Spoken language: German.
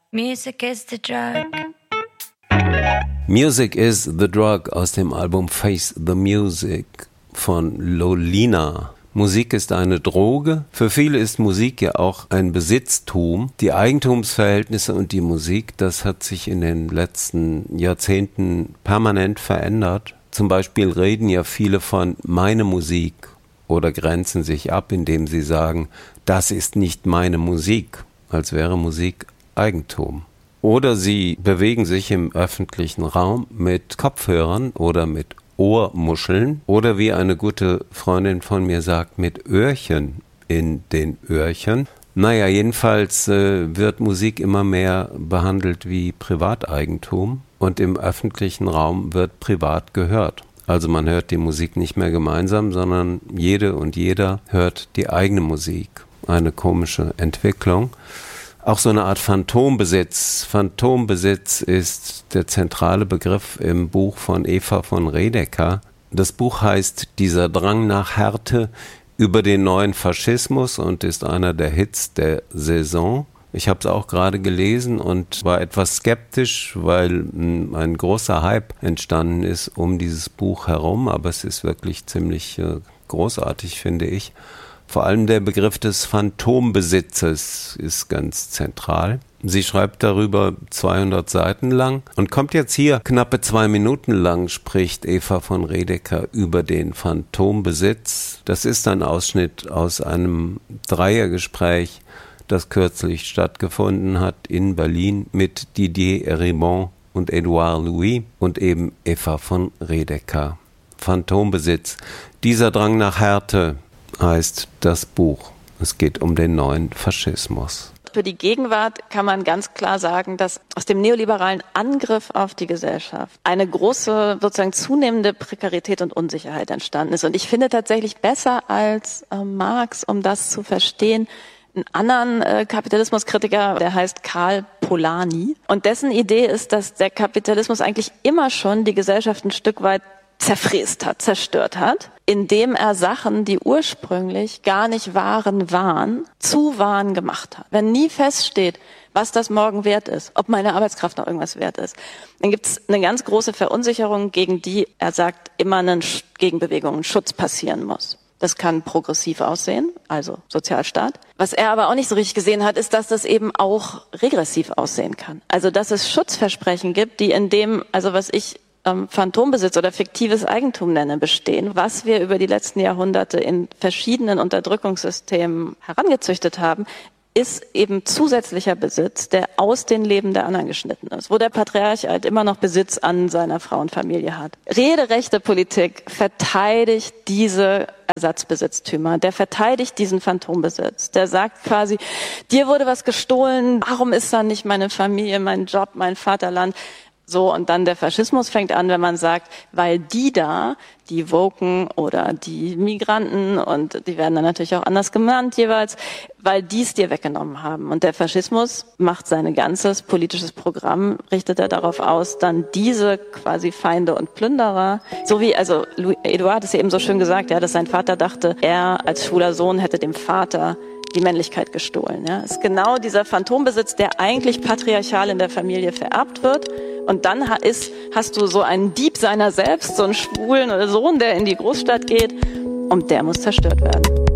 Music is the drug. Music is the Drug aus dem Album Face the Music von Lolina. Musik ist eine Droge. Für viele ist Musik ja auch ein Besitztum. Die Eigentumsverhältnisse und die Musik, das hat sich in den letzten Jahrzehnten permanent verändert. Zum Beispiel reden ja viele von meine Musik oder grenzen sich ab, indem sie sagen, das ist nicht meine Musik, als wäre Musik Eigentum. Oder sie bewegen sich im öffentlichen Raum mit Kopfhörern oder mit Ohrmuscheln oder wie eine gute Freundin von mir sagt, mit Öhrchen in den Öhrchen. Naja, jedenfalls wird Musik immer mehr behandelt wie Privateigentum und im öffentlichen Raum wird privat gehört. Also man hört die Musik nicht mehr gemeinsam, sondern jede und jeder hört die eigene Musik. Eine komische Entwicklung. Auch so eine Art Phantombesitz. Phantombesitz ist der zentrale Begriff im Buch von Eva von Redeker. Das Buch heißt Dieser Drang nach Härte über den neuen Faschismus und ist einer der Hits der Saison. Ich habe es auch gerade gelesen und war etwas skeptisch, weil ein großer Hype entstanden ist um dieses Buch herum, aber es ist wirklich ziemlich großartig, finde ich. Vor allem der Begriff des Phantombesitzes ist ganz zentral. Sie schreibt darüber 200 Seiten lang und kommt jetzt hier, knappe 2 Minuten lang spricht Eva von Redeker über den Phantombesitz. Das ist ein Ausschnitt aus einem Dreiergespräch, das kürzlich stattgefunden hat in Berlin mit Didier Eribon und Edouard Louis und eben Eva von Redeker. Phantombesitz. Dieser Drang nach Härte heißt das Buch. Es geht um den neuen Faschismus. Für die Gegenwart kann man ganz klar sagen, dass aus dem neoliberalen Angriff auf die Gesellschaft eine große, sozusagen zunehmende Prekarität und Unsicherheit entstanden ist. Und ich finde tatsächlich besser als Marx, um das zu verstehen, einen anderen Kapitalismuskritiker, der heißt Karl Polanyi. Und dessen Idee ist, dass der Kapitalismus eigentlich immer schon die Gesellschaft ein Stück weit zerfräst hat, zerstört hat, indem er Sachen, die ursprünglich gar nicht waren, zu Waren gemacht hat. Wenn nie feststeht, was das morgen wert ist, ob meine Arbeitskraft noch irgendwas wert ist, dann gibt es eine ganz große Verunsicherung, gegen die, er sagt, immer eine Gegenbewegung, ein Schutz passieren muss. Das kann progressiv aussehen, also Sozialstaat. Was er aber auch nicht so richtig gesehen hat, ist, dass das eben auch regressiv aussehen kann. Also dass es Schutzversprechen gibt, die in dem, also was ich Phantombesitz oder fiktives Eigentum nenne, bestehen, was wir über die letzten Jahrhunderte in verschiedenen Unterdrückungssystemen herangezüchtet haben, ist eben zusätzlicher Besitz, der aus den Leben der anderen geschnitten ist, wo der Patriarch halt immer noch Besitz an seiner Frau und Familie hat. Rederechte Politik verteidigt diese Ersatzbesitztümer, der verteidigt diesen Phantombesitz, der sagt quasi, dir wurde was gestohlen, warum ist dann nicht meine Familie, mein Job, mein Vaterland? So, und dann der Faschismus fängt an, wenn man sagt, weil die da, die Woken oder die Migranten, und die werden dann natürlich auch anders genannt jeweils, weil die es dir weggenommen haben. Und der Faschismus macht sein ganzes politisches Programm, richtet er darauf aus, dann diese quasi Feinde und Plünderer, so wie, also Edouard hat es ja eben so schön gesagt, ja, dass sein Vater dachte, er als schwuler Sohn hätte dem Vater die Männlichkeit gestohlen. Ja, ist genau dieser Phantombesitz, der eigentlich patriarchal in der Familie vererbt wird. Und dann hast du so einen Dieb seiner selbst, so einen schwulen oder Sohn, der in die Großstadt geht, und der muss zerstört werden.